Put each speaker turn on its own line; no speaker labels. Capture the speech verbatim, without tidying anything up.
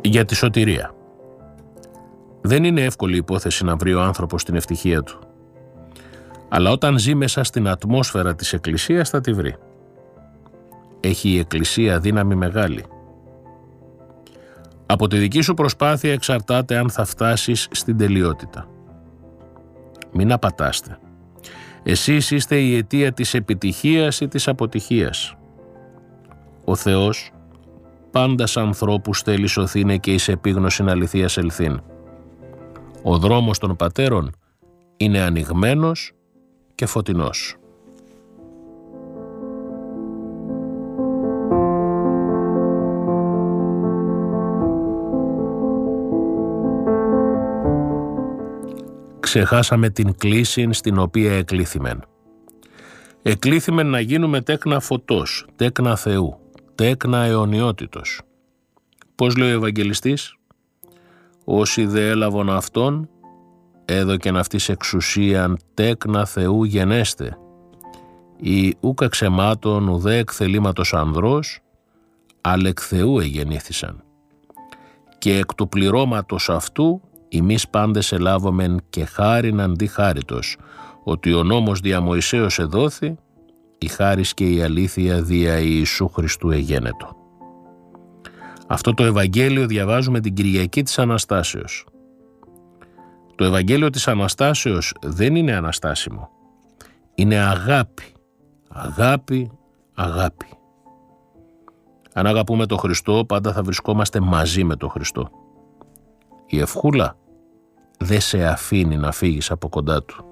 Για τη σωτηρία. Δεν είναι εύκολη υπόθεση να βρει ο άνθρωπος την ευτυχία του. Αλλά όταν ζει μέσα στην ατμόσφαιρα της Εκκλησίας θα τη βρει. Έχει η Εκκλησία δύναμη μεγάλη. Από τη δική σου προσπάθεια εξαρτάται αν θα φτάσεις στην τελειότητα. Μην απατάστε. Εσείς είστε η αιτία της επιτυχίας ή της αποτυχίας. Ο Θεός πάντα σ' ανθρώπους θέλει σωθήνε και εις επίγνωσιν αληθείας ελθύν. Ο δρόμος των πατέρων είναι ανοιγμένος και φωτεινός. Ξεχάσαμε την κλίσιν στην οποία εκλήθημεν. Εκλήθημεν να γίνουμε τέκνα φωτός, τέκνα Θεού, τέκνα αιωνιότητος. Πώς λέει ο Ευαγγελιστής? Όσοι δε έλαβον αυτόν, έδωκεν αυτής εξουσίαν τέκνα Θεού γενέστε, ή ούκ εξαιμάτων ουδέ εκθελήματος ανδρός, αλλά εκ Θεού εγεννήθησαν. Και εκ του πληρώματος αυτού ημείς πάντες ελάβομεν και χάριν αντί χάριτος, ότι ο νόμος δια Μωυσέως εδόθη, η χάρις και η αλήθεια δια Ιησού Χριστού εγένετο. Αυτό το Ευαγγέλιο διαβάζουμε την Κυριακή της Αναστάσεως. Το Ευαγγέλιο της Αναστάσεως δεν είναι αναστάσιμο. Είναι αγάπη, αγάπη, αγάπη. Αν αγαπούμε τον Χριστό, πάντα θα βρισκόμαστε μαζί με τον Χριστό. Η ευχούλα δεν σε αφήνει να φύγεις από κοντά του.